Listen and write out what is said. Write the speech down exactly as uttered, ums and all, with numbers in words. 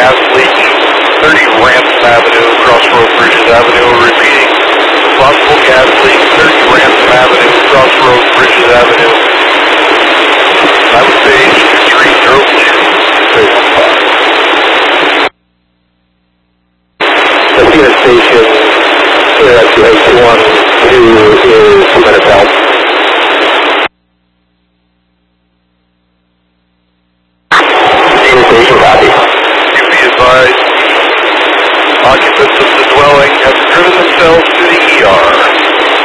gas leak, thirty Ransom Avenue, Crossroad Bridges Avenue. Repeating, possible gas leak, thirty Ransom Avenue, Crossroad Bridges Avenue. I would say two three zero two. Athena Station, clear up to eight one two is two minutes out. Athena Station, copy. You be advised, occupants of the dwelling have driven themselves